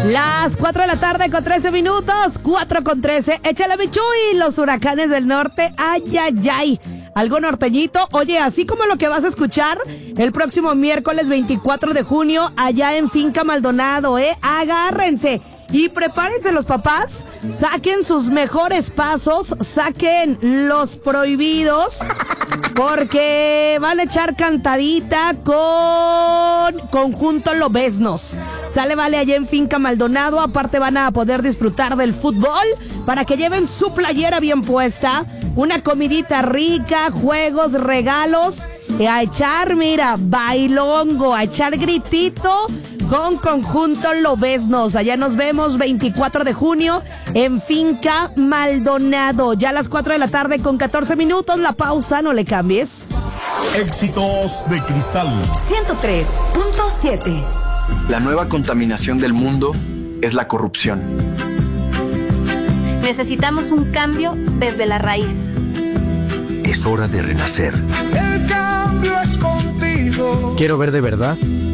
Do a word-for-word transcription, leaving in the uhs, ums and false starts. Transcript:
Las cuatro de la tarde con trece minutos, cuatro con trece. Échale, mi Chuy, los huracanes del norte, ay, ay, ay. Algo norteñito, oye, así como lo que vas a escuchar el próximo miércoles veinticuatro de junio, allá en Finca Maldonado, ¿eh? Agárrense. Y prepárense los papás, saquen sus mejores pasos, saquen los prohibidos, porque van a echar cantadita con Conjunto Lobeznos. Sale, vale, allá en Finca Maldonado, aparte van a poder disfrutar del fútbol, para que lleven su playera bien puesta, una comidita rica, juegos, regalos, y a echar, mira, bailongo, a echar gritito, con Conjunto Lobeznos. Allá nos vemos veinticuatro de junio en Finca Maldonado. Ya a las cuatro de la tarde con catorce minutos. La pausa, no le cambies. Éxitos de Cristal ciento tres punto siete. La nueva contaminación del mundo es la corrupción. Necesitamos un cambio desde la raíz. Es hora de renacer. El cambio es contigo. Quiero ver de verdad